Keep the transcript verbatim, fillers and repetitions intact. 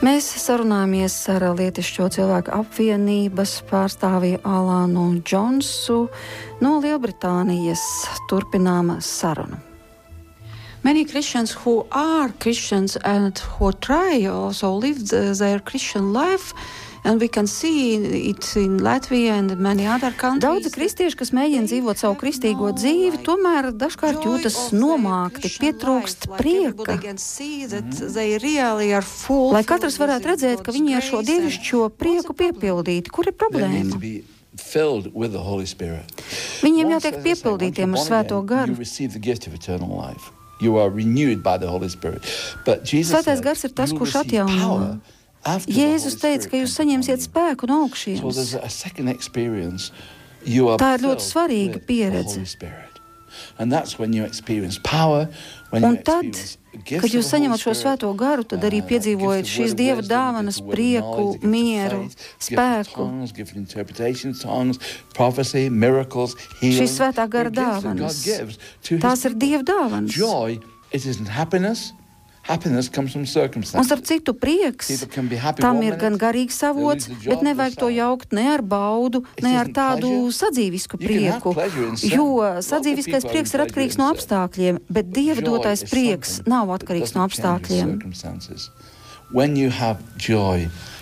Mēs sarunājamies ar Lietišķo cilvēku apvienības pārstāvju Alānu Džonsu no Lielbritānijas. Turpinām sarunu. Many Christians who are Christians and who try also live the, their Christian life, and we can see it in Latvia and many other countries. Daudzi kristieši, kas mēģina dzīvot savu kristīgo dzīvi, tomēr dažkārt jūtas nomākti, pietrūkst prieka. Lai katrs varētu redzēt, ka viņi ar šo dievišķo prieku piepildīti. Kur ir problēma? Viņiem jātiek piepildītiem ar Svēto garu. You are renewed by the Holy Spirit. But Jesus Svētais said, gars ir tas, you kurš receive atjauno. power after the Jēzus Holy teica, Spirit ka jūs comes saņemsiet upon you. spēku no So augšienes. there's a second experience. You are Tā ir ļoti filled svarīga with the pieredze. Holy Spirit. And that's when you experience power, when you Un tad, experience gifts kad jūs of the Holy saņemat šo Spirit, Svēto garu, tad arī uh, piedzīvojat gift of šīs word of Dieva wisdom, dāvanas, gift of word of prieku, knowledge, gift of mieru, faith, gift of spēku. tongues, gift of interpretation, tongues, prophecy, miracles, healing. Šīs Svētā gara They're gifts that God dāvanas. gives to His Tās ir people. Dieva dāvanas. Joy, it isn't happiness. Happiness comes from Un circumstances. starp citu prieks, People can be happy tam one ir gan minute, garīgs avots, they lose the job, bet nevajag to they're sad. jaukt ne ar baudu, It ne ar isn't tādu pleasure. sadzīvisku You can have prieku, pleasure in sin. jo Lots of sadzīviskais people prieks have ir atkarīgs no pleasure in sin. apstākļiem, bet Dieva Joy dotais is prieks something nav that atkarīgs no doesn't change with apstākļiem. circumstances. When you have joy,